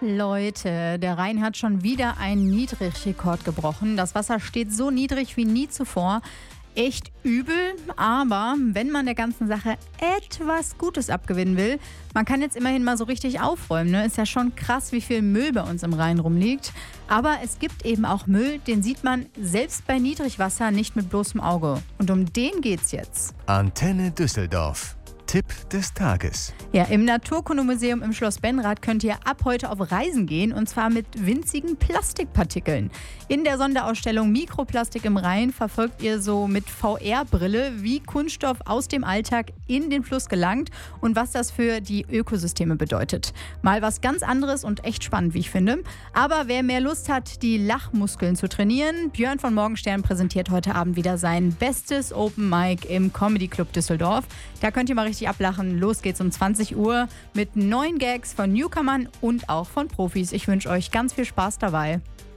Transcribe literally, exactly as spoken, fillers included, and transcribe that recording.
Leute, der Rhein hat schon wieder einen Niedrigrekord gebrochen. Das Wasser steht so niedrig wie nie zuvor. Echt übel, aber wenn man der ganzen Sache etwas Gutes abgewinnen will, man kann jetzt immerhin mal so richtig aufräumen. Ne? Ist ja schon krass, wie viel Müll bei uns im Rhein rumliegt. Aber es gibt eben auch Müll, den sieht man selbst bei Niedrigwasser nicht mit bloßem Auge. Und um den geht's jetzt. Antenne Düsseldorf. Tipp des Tages. Ja, im Naturkundemuseum im Schloss Benrath könnt ihr ab heute auf Reisen gehen, und zwar mit winzigen Plastikpartikeln. In der Sonderausstellung Mikroplastik im Rhein verfolgt ihr so mit V R-Brille, wie Kunststoff aus dem Alltag in den Fluss gelangt und was das für die Ökosysteme bedeutet. Mal was ganz anderes und echt spannend, wie ich finde. Aber wer mehr Lust hat, die Lachmuskeln zu trainieren, Björn von Morgenstern präsentiert heute Abend wieder sein bestes Open Mic im Comedy Club Düsseldorf. Da könnt ihr mal richtig ablachen. Los geht's um zwanzig Uhr mit neuen Gags von Newcomern und auch von Profis. Ich wünsche euch ganz viel Spaß dabei.